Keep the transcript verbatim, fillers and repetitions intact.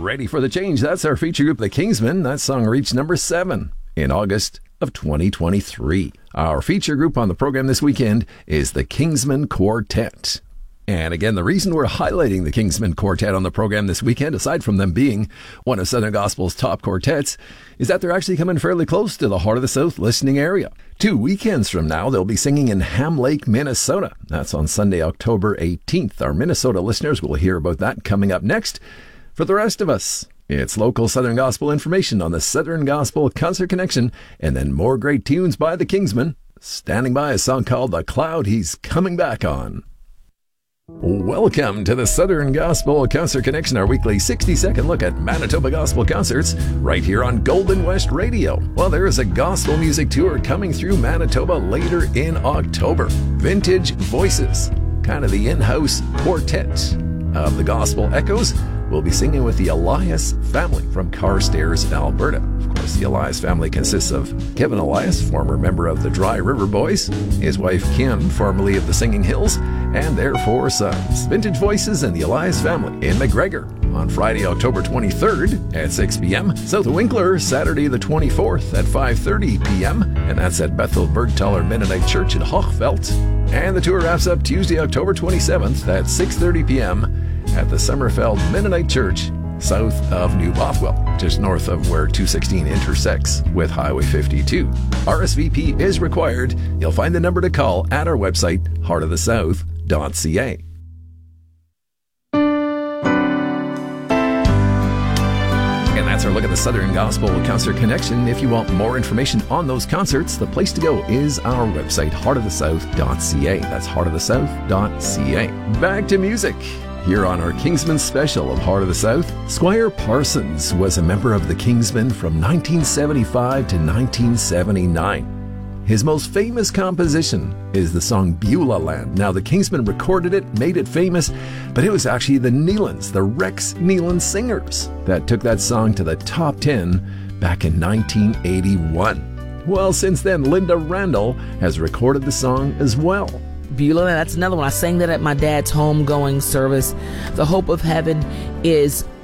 Ready for the Change. That's our feature group, The Kingsmen. That song reached number seven in August of twenty twenty-three. Our feature group on the program this weekend is the Kingsmen Quartet. And again, the reason we're highlighting the Kingsmen Quartet on the program this weekend, aside from them being one of Southern Gospel's top quartets, is that they're actually coming fairly close to the Heart of the South listening area. Two weekends from now, they'll be singing in Ham Lake, Minnesota. That's on Sunday, October eighteenth. Our Minnesota listeners will hear about that coming up next. For the rest of us, it's local Southern Gospel information on the Southern Gospel Concert Connection, and then more great tunes by the Kingsmen. Standing by a song called The Cloud He's Coming Back On. Welcome to the Southern Gospel Concert Connection, our weekly sixty-second look at Manitoba Gospel concerts right here on Golden West Radio. Well, there is a gospel music tour coming through Manitoba later in October. Vintage Voices, kind of the in-house quartet of the Gospel Echoes, will be singing with the Elias family from Carstairs, Alberta. Of course, the Elias family consists of Kevin Elias, former member of the Dry River Boys, his wife Kim, formerly of the Singing Hills, and their four sons. Vintage Voices and the Elias family in McGregor on Friday, October twenty-third at six p.m. South of Winkler, Saturday the twenty-fourth at five thirty p.m. And that's at Bethel Bergthaler Mennonite Church in Hochfeld. And the tour wraps up Tuesday, October twenty-seventh at six thirty p.m. at the Summerfeld Mennonite Church, south of New Bothwell, just north of where two sixteen intersects with Highway fifty-two. R S V P is required. You'll find the number to call at our website, heart of the south dot c a. And that's our look at the Southern Gospel Concert Connection. If you want more information on those concerts, the place to go is our website, heart of the south dot c a. That's heart of the south dot c a. Back to music. Here on our Kingsmen special of Heart of the South, Squire Parsons was a member of the Kingsmen from nineteen seventy-five to nineteen seventy-nine. His most famous composition is the song Beulah Land. Now, the Kingsmen recorded it, made it famous, but it was actually the Nealons, the Rex Nealon Singers, that took that song to the top ten back in nineteen eighty-one. Well, since then, Linda Randall has recorded the song as well. Beulah, that's another one. I sang that at my dad's homegoing service. The Hope of Heaven is